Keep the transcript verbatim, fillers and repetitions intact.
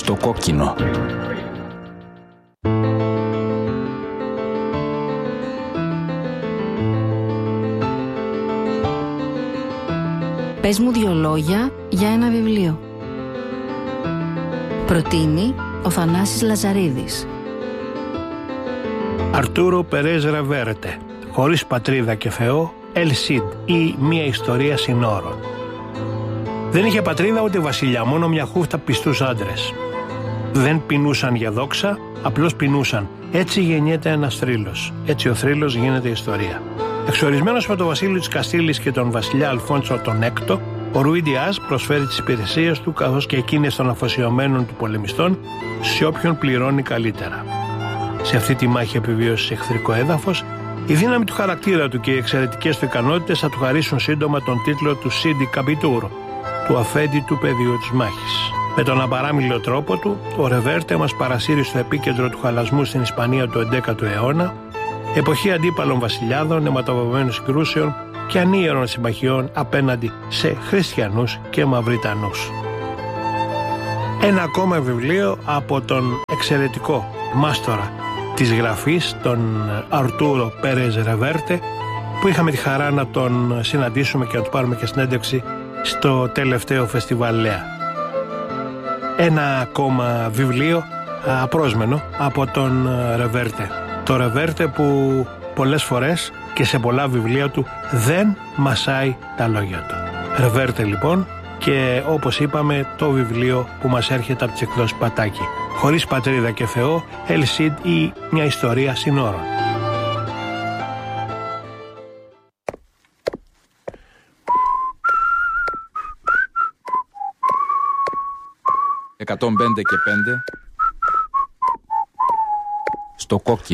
Στο κόκκινο. Πες μου δύο λόγια για ένα βιβλίο. Προτείνει ο Θανάσης Λαζαρίδης. Αρτούρο Περές Ρεβέρτε, χωρίς πατρίδα και Θεό, El Cid ή Μια ιστορία συνόρων. Δεν είχε πατρίδα ούτε βασιλιά, μόνο μια χούφτα πιστούς άντρες. Δεν πεινούσαν για δόξα, απλώς πεινούσαν. Έτσι γεννιέται ένας θρύλος. Έτσι ο θρύλος γίνεται ιστορία. Εξορισμένος με το βασίλειο της Καστήλης και τον βασιλιά Αλφόνσο τον Έκτο, ο Ρουί Ντιάζ προσφέρει τις υπηρεσίες του καθώς και εκείνες των αφοσιωμένων του πολεμιστών σε όποιον πληρώνει καλύτερα. Σε αυτή τη μάχη επιβίωση σε εχθρικό έδαφος, η δύναμη του χαρακτήρα του και οι εξαιρετικές του ικανότητες θα του χαρίσουν σύντομα τον τίτλο του Σίντι Καμπιτούρο, του αφέντη του πεδίου της μάχης. Με τον απαράμιλο τρόπο του, ο Ρεβέρτε μας παρασύρει στο επίκεντρο του χαλασμού στην Ισπανία του εντέκατου αιώνα, εποχή αντίπαλων βασιλιάδων, αιματοβαμμένων συγκρούσεων και ανίερων συμμαχιών απέναντι σε χριστιανούς και μαυριτανούς. Ένα ακόμα βιβλίο από τον εξαιρετικό μάστορα της γραφής, τον Αρτούρο Πέρες Ρεβέρτε, που είχαμε τη χαρά να τον συναντήσουμε και να του πάρουμε και συνέντευξη στο τελευταίο φεστιβάλ Λέα. Ένα ακόμα βιβλίο απρόσμενο από τον Ρεβέρτε. Το Ρεβέρτε που πολλές φορές και σε πολλά βιβλία του δεν μασάει τα λόγια του. Ρεβέρτε λοιπόν, και όπως είπαμε το βιβλίο που μας έρχεται από τις εκδόσεις Πατάκη. Χωρίς πατρίδα και Θεό, El Cid ή Μια ιστορία συνόρων. εκατόν πέντε και πέντε στο κόκκινο.